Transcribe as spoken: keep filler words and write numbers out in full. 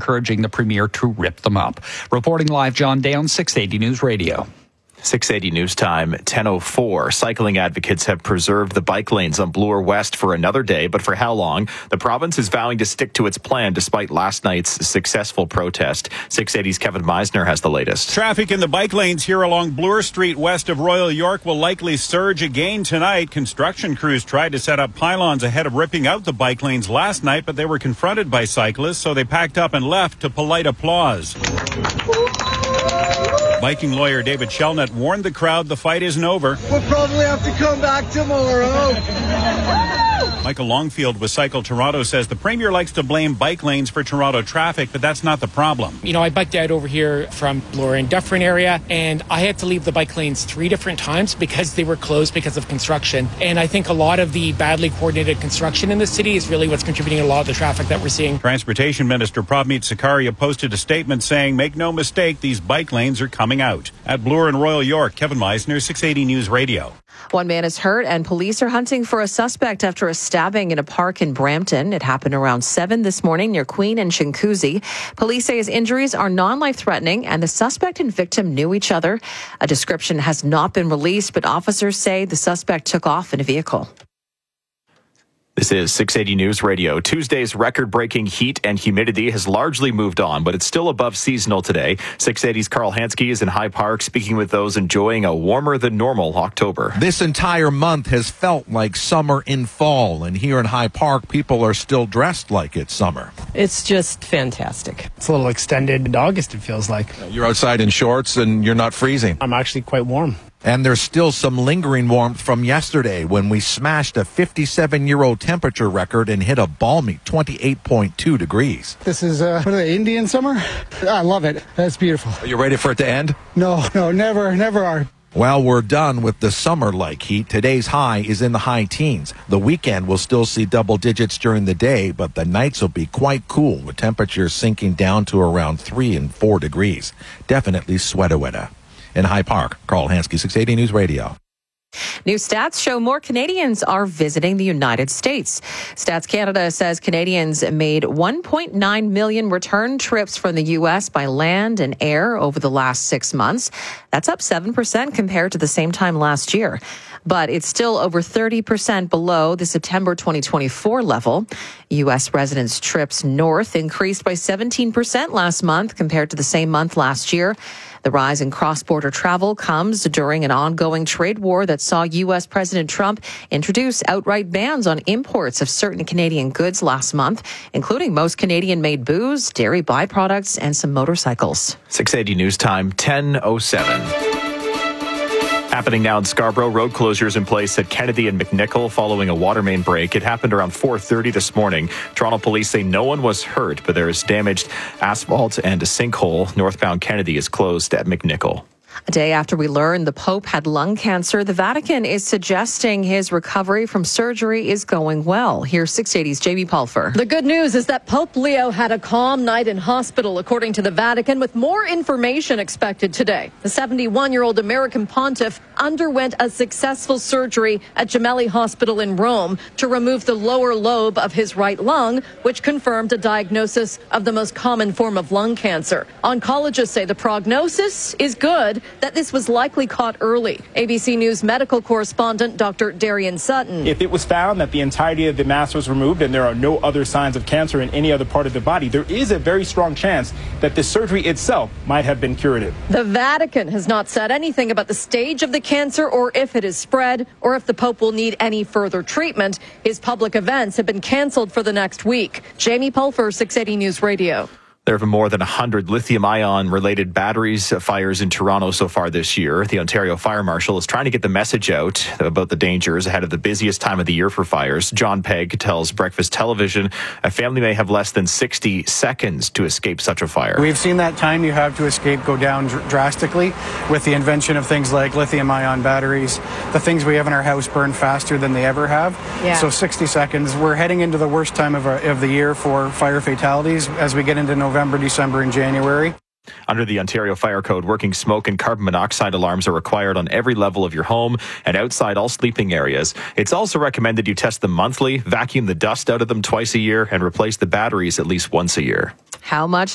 encouraging the Premier to rip them up. Reporting live, John Down, six eighty News Radio. six eighty News Time, ten oh four. Cycling advocates have preserved the bike lanes on Bloor West for another day, but for how long? The province is vowing to stick to its plan despite last night's successful protest. six eighty's Kevin Meisner has the latest. Traffic in the bike lanes here along Bloor Street west of Royal York will likely surge again tonight. Construction crews tried to set up pylons ahead of ripping out the bike lanes last night, but they were confronted by cyclists, so they packed up and left to polite applause. Biking lawyer David Shelnut warned the crowd the fight isn't over. We'll probably have to come back tomorrow. Michael Longfield with Cycle Toronto says the Premier likes to blame bike lanes for Toronto traffic, but that's not the problem. You know, I biked out over here from Bloor and Dufferin area, and I had to leave the bike lanes three different times because they were closed because of construction. And I think a lot of the badly coordinated construction in the city is really what's contributing to a lot of the traffic that we're seeing. Transportation Minister Prabmeet Sakaria posted a statement saying, make no mistake, these bike lanes are coming out. At Bloor and Royal York, Kevin Meisner, six eighty News Radio. One man is hurt and police are hunting for a suspect after a stabbing in a park in Brampton. It happened around seven this morning near Queen and Chinguacousy. Police say his injuries are non-life-threatening and the suspect and victim knew each other. A description has not been released, but officers say the suspect took off in a vehicle. This is six eighty News Radio. Tuesday's record-breaking heat and humidity has largely moved on, but it's still above seasonal today. six eighty's Carl Hansky is in High Park speaking with those enjoying a warmer-than-normal October. This entire month has felt like summer in fall, and here in High Park, people are still dressed like it's summer. It's just fantastic. It's a little extended in August, it feels like. You're outside in shorts, and you're not freezing. I'm actually quite warm. And there's still some lingering warmth from yesterday when we smashed a fifty-seven-year-old temperature record and hit a balmy twenty-eight point two degrees. This is, uh, what are they, Indian summer? I love it. That's beautiful. Are you ready for it to end? No, no, never, never are. Well, we're done with the summer-like heat. Today's high is in the high teens. The weekend will still see double digits during the day, but the nights will be quite cool with temperatures sinking down to around three and four degrees. Definitely sweater-weather. In High Park, Carl Hansky, six eighty News Radio. New stats show more Canadians are visiting the United States. Stats Canada says Canadians made one point nine million return trips from the U S by land and air over the last six months. That's up seven percent compared to the same time last year. But it's still over thirty percent below the September twenty twenty-four level. U S residents' trips north increased by seventeen percent last month compared to the same month last year. The rise in cross-border travel comes during an ongoing trade war that saw U S President Trump introduce outright bans on imports of certain Canadian goods last month, including most Canadian-made booze, dairy byproducts, and some motorcycles. six eighty News Time, ten oh seven. Happening now in Scarborough, road closures in place at Kennedy and McNichol following a water main break. It happened around four thirty this morning. Toronto police say no one was hurt, but there is damaged asphalt and a sinkhole. Northbound Kennedy is closed at McNichol. A day after we learned the Pope had lung cancer, the Vatican is suggesting his recovery from surgery is going well. Here's six eighty's Jamie Pulfer. The good news is that Pope Leo had a calm night in hospital, according to the Vatican, with more information expected today. The seventy-one-year-old American pontiff underwent a successful surgery at Gemelli Hospital in Rome to remove the lower lobe of his right lung, which confirmed a diagnosis of the most common form of lung cancer. Oncologists say the prognosis is good, that this was likely caught early. A B C News medical correspondent Doctor Darian Sutton. If it was found that the entirety of the mass was removed and there are no other signs of cancer in any other part of the body, there is a very strong chance that the surgery itself might have been curative. The Vatican has not said anything about the stage of the cancer or if it is spread or if the Pope will need any further treatment. His public events have been canceled for the next week. Jamie Pulfer, six eighty News Radio. There have been more than one hundred lithium-ion related batteries fires in Toronto so far this year. The Ontario Fire Marshal is trying to get the message out about the dangers ahead of the busiest time of the year for fires. John Pegg tells Breakfast Television a family may have less than sixty seconds to escape such a fire. We've seen that time you have to escape go down dr- drastically with the invention of things like lithium-ion batteries. The things we have in our house burn faster than they ever have. Yeah. So sixty seconds. We're heading into the worst time of, our, of the year for fire fatalities as we get into November. November, December, and January. Under the Ontario Fire Code, working smoke and carbon monoxide alarms are required on every level of your home and outside all sleeping areas. It's also recommended you test them monthly, vacuum the dust out of them twice a year, and replace the batteries at least once a year. How much